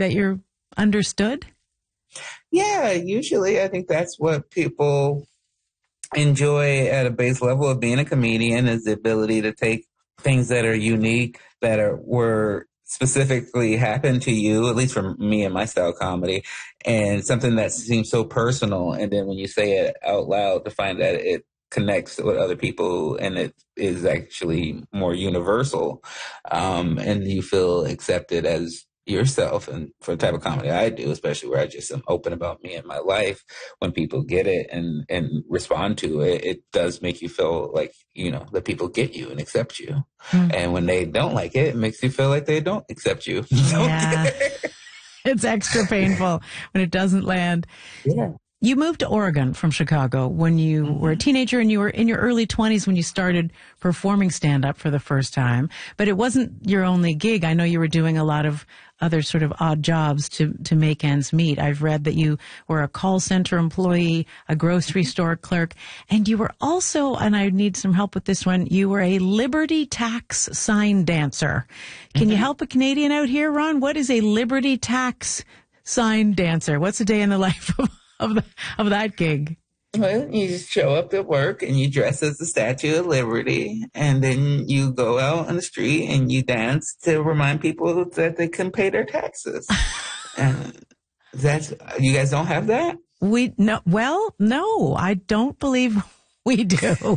that you're understood? Yeah, usually I think that's what people enjoy at a base level of being a comedian, is the ability to take things that are unique, were specifically happened to you, at least for me and my style comedy, and something that seems so personal. And then when you say it out loud, to find that it connects with other people and it is actually more universal, and you feel accepted as yourself. And for the type of comedy I do, especially where I just am open about me and my life, when people get it and respond to it, it does make you feel like, that people get you and accept you. And when they don't like it, it makes you feel like they don't accept you. Yeah. It's extra painful when it doesn't land. Yeah. You moved to Oregon from Chicago when you were a teenager, and you were in your early 20s when you started performing stand-up for the first time. But it wasn't your only gig. I know you were doing a lot of other sort of odd jobs to make ends meet. I've read that you were a call center employee, a grocery store clerk, and you were also, and I need some help with this one, you were a Liberty Tax sign dancer. Can you help a Canadian out here, Ron? What is a Liberty Tax sign dancer? What's a day in the life of that gig? Well, you just show up at work and you dress as the Statue of Liberty, and then you go out on the street and you dance to remind people that they can pay their taxes. And you guys don't have that? No, I don't believe we do.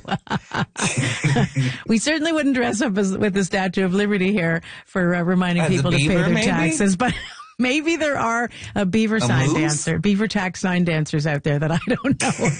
We certainly wouldn't dress up with the Statue of Liberty here for reminding people to pay their taxes, but maybe there are beaver tax sign dancers out there that I don't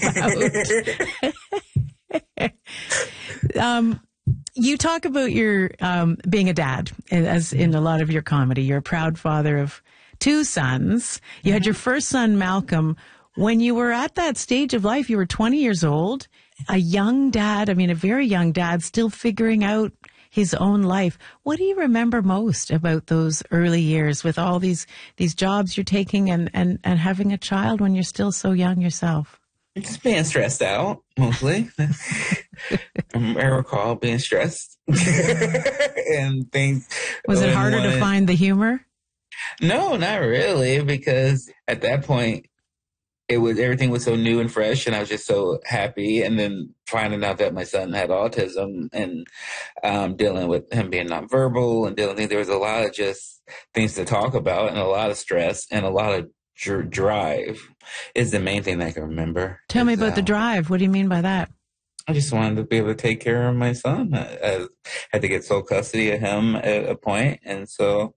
know about. You talk about your being a dad, as in a lot of your comedy. You're a proud father of 2 sons. You had your first son, Malcolm, when you were at that stage of life. You were 20 years old, a young dad. I mean, a very young dad, still figuring out his own life. What do you remember most about those early years with all these jobs you're taking and having a child when you're still so young yourself? Just being stressed out, mostly. I recall being stressed. And things. Was it harder to find the humor? No, not really, because at that point, everything was so new and fresh, and I was just so happy. And then finding out that my son had autism and dealing with him being nonverbal and there was a lot of just things to talk about, and a lot of stress and a lot of drive is the main thing that I can remember. Tell me about the drive. What do you mean by that? I just wanted to be able to take care of my son. I had to get sole custody of him at a point, and so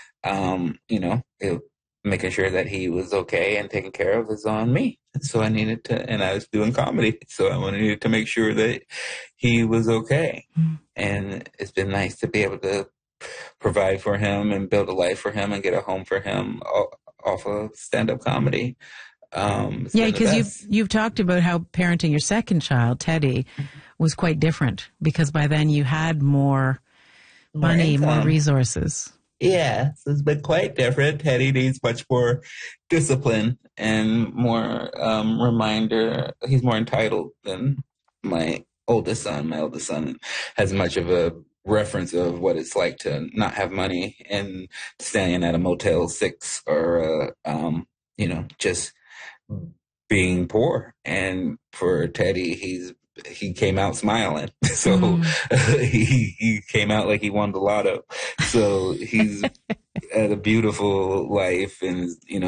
making sure that he was okay and taken care of is on me. And so I needed to, and I was doing comedy, so I needed to make sure that he was okay. And it's been nice to be able to provide for him and build a life for him and get a home for him off of stand-up comedy. Yeah, because you've talked about how parenting your second child, Teddy, was quite different, because by then you had more money, more resources. Yeah, so it's been quite different. Teddy needs much more discipline and more reminder. He's more entitled than my oldest son. My oldest son has much of a reference of what it's like to not have money and staying at a Motel 6 or, just being poor. And for Teddy, he came out smiling. So he came out like he won the lotto. So he's had a beautiful life, and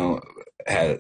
I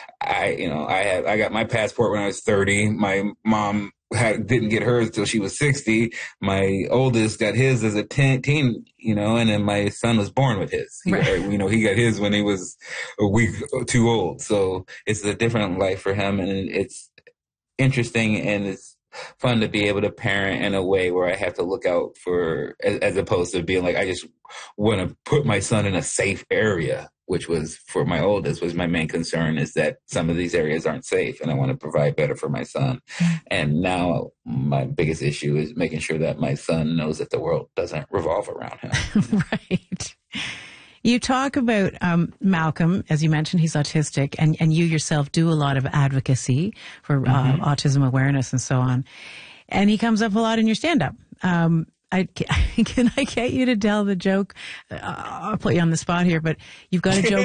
got my passport when I was 30. My mom didn't get hers till she was 60. My oldest got his as a teen, and then my son was born with his. He got his when he was a week too old. So it's a different life for him, and it's interesting, and it's fun to be able to parent in a way where I have to look out for, as opposed to being like, I just want to put my son in a safe area, which was, for my oldest, was my main concern, is that some of these areas aren't safe, and I want to provide better for my son. And now my biggest issue is making sure that my son knows that the world doesn't revolve around him. Right. You talk about Malcolm, as you mentioned, he's autistic, and you yourself do a lot of advocacy for autism awareness and so on. And he comes up a lot in your stand-up. Can I get you to tell the joke? I'll put you on the spot here, but you've got a joke